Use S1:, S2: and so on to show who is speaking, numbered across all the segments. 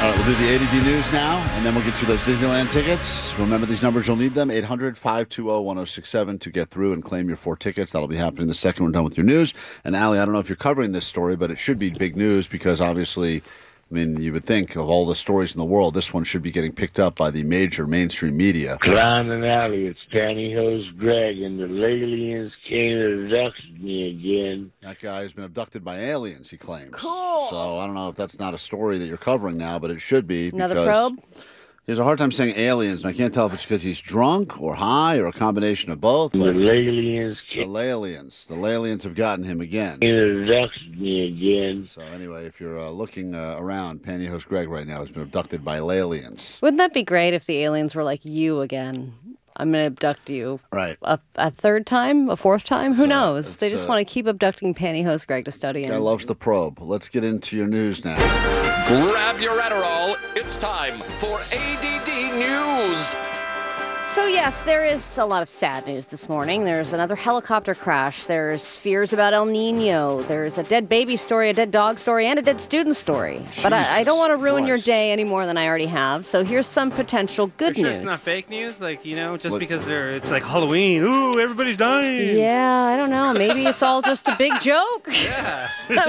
S1: All right, we'll do the ADD news now, and then we'll get you those Disneyland tickets. Remember these numbers, you'll need them. 800-520-1067 to get through and claim your 4 tickets. That'll be happening the second we're done with your news. And, Allie, I don't know if you're covering this story, but it should be big news because, obviously, I mean, you would think of all the stories in the world, this one should be getting picked up by the major mainstream media.
S2: Clown and Alley, it's Pantyhose Greg, and the aliens came and abducted me again.
S1: That guy has been abducted by aliens, he claims.
S3: Cool.
S1: So I don't know if that's not a story that you're covering now, but it should be.
S3: Another probe?
S1: He has a hard time saying aliens, and I can't tell if it's because he's drunk or high or a combination of both.
S2: The
S1: But
S2: aliens
S1: the aliens have gotten him again.
S2: came and abducted me again.
S1: So anyway, if you're looking around, Pantyhose Greg right now has been abducted by aliens.
S3: Wouldn't that be great if the aliens were like you again? I'm going to abduct you.
S1: Right.
S3: A third time? A fourth time? Who knows? They just
S1: it's,
S3: want to keep abducting Pantyhose Greg to study
S1: Guy
S3: him.
S1: loves the probe. Let's get into your news now.
S4: Grab your Adderall. It's time for ADD News.
S3: So yes, there is a lot of sad news this morning. There's another helicopter crash. There's fears about El Nino. There's a dead baby story, a dead dog story, and a dead student story. But I don't want to ruin your day any more than I already have. So here's some potential good
S5: Sure
S3: news.
S5: it's not fake news? Like, you know, just because it's like Halloween. Ooh, everybody's dying.
S3: Yeah, I don't know. Maybe it's all just a big joke.
S5: Yeah.
S3: That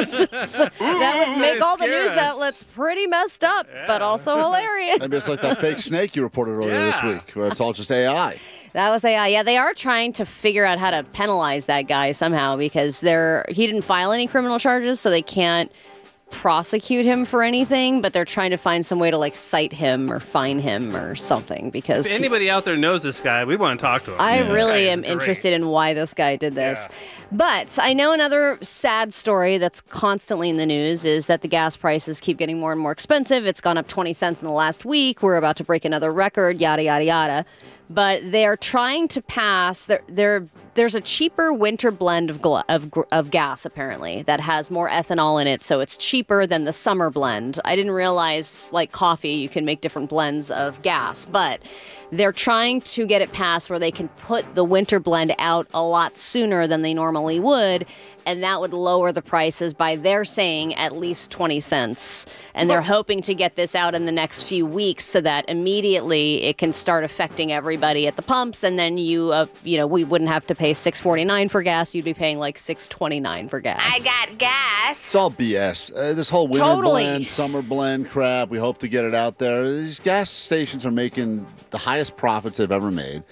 S3: would make all the
S5: scare
S3: news
S5: us.
S3: outlets pretty messed up, but also hilarious.
S1: Maybe it's like that fake snake you reported earlier this
S5: Yeah.
S1: week, where it's all just AI.
S3: That was AI. Yeah, they are trying to figure out how to penalize that guy somehow because he didn't file any criminal charges, so they can't prosecute him for anything, but they're trying to find some way to like cite him or fine him or something because
S5: If anybody out there knows this guy, we want to talk to him.
S3: I
S5: This guy
S3: really
S5: is
S3: am
S5: great.
S3: interested in why this guy did this.
S5: Yeah.
S3: But I know another sad story that's constantly in the news is that the gas prices keep getting more and more expensive. It's gone up 20 cents in the last week. We're about to break another record, yada, yada, yada. But they're trying to pass, there's a cheaper winter blend of gas, apparently, that has more ethanol in it, so it's cheaper than the summer blend. I didn't realize, like coffee, you can make different blends of gas, but they're trying to get it passed where they can put the winter blend out a lot sooner than they normally would, and that would lower the prices by, they're saying, at least 20 cents. And they're hoping to get this out in the next few weeks so that immediately it can start affecting everybody at the pumps, and then we wouldn't have to pay $6.49 for gas. You'd be paying like $6.29 for gas.
S6: I got gas.
S1: It's all BS. This whole winter
S3: Totally.
S1: blend, summer blend crap, we hope to get it out there. These gas stations are making the highest profits they've ever made.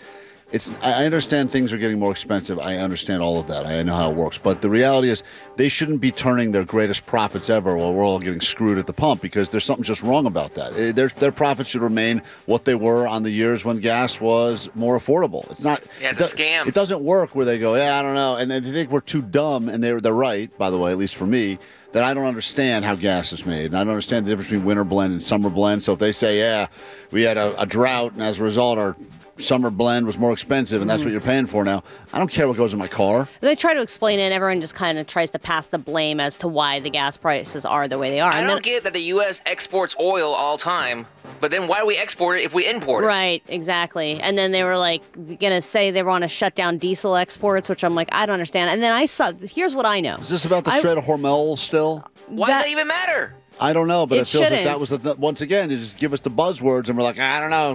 S1: I understand things are getting more expensive. I understand all of that. I know how it works. But the reality is they shouldn't be turning their greatest profits ever while we're all getting screwed at the pump because there's something just wrong about that. Their profits should remain what they were on the years when gas was more affordable. It's not.
S4: Yeah, it's a scam.
S1: It doesn't work where they go, yeah, I don't know. And they think we're too dumb, and they're right, by the way, at least for me, that I don't understand how gas is made. And I don't understand the difference between winter blend and summer blend. So if they say, yeah, we had a drought, and as a result, our summer blend was more expensive, and that's what you're paying for now. I don't care what goes in my car.
S3: They try to explain it, and everyone just kind of tries to pass the blame as to why the gas prices are the way they are.
S4: I
S3: And
S4: don't
S3: then-
S4: get that the U.S. exports oil all time, but then why do we export it if we import it?
S3: Right, exactly. And then they were like going to say they want to shut down diesel exports, which I'm like, I don't understand. And then I saw, here's what I know.
S1: Is this about the Strait of Hormuz still?
S4: Why does that even matter?
S1: I don't know, but
S3: It
S1: it feels like
S3: shouldn't.
S1: that was, once again, they just give us the buzzwords, and we're like, I don't know.